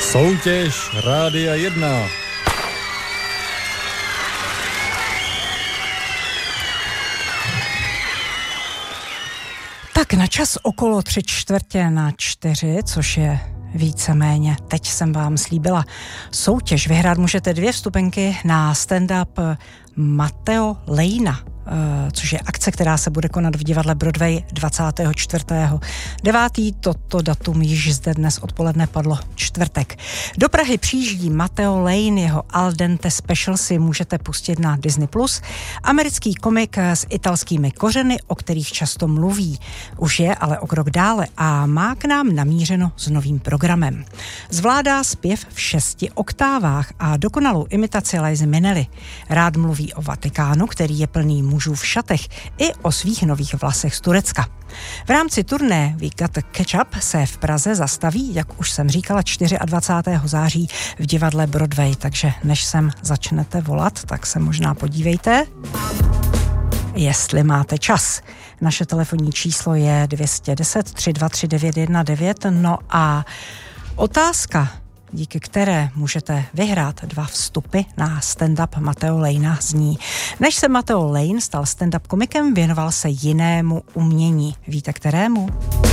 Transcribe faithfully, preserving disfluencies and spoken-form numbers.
Soutěž Rádia jedna. Tak na čas okolo tři čtvrtě na čtyři, což je víceméně, teď jsem vám slíbila soutěž. Vyhrát můžete dvě vstupenky na stand-up Matteo Lejna, což je akce, která se bude konat v divadle Broadway dvacátého čtvrtého devátého Toto datum již zde dnes odpoledne padlo čtvrtek. Do Prahy přijíždí Matteo Lejn, jeho Al dente special si můžete pustit na Disney plus. Americký komik s italskými kořeny, o kterých často mluví. Už je ale o krok dále a má k nám namířeno s novým programem. Zvládá zpěv v šesti oktávách a dokonalou imitaci Lizy Minnelli. Rád mluví o Vatikánu, který je plný mužů v šatech, i o svých nových vlasech z Turecka. V rámci turné We Got to Catch Up se v Praze zastaví, jak už jsem říkala, dvacátého čtvrtého září v divadle Broadway, takže než sem začnete volat, tak se možná podívejte, jestli máte čas. Naše telefonní číslo je dvě deset, tři dva tři, devět jedna devět, no a otázka, díky které můžete vyhrát dva vstupy na stand-up Matteo Lejna, zní: než se Matteo Lejn stal stand-up komikem, věnoval se jinému umění. Víte kterému?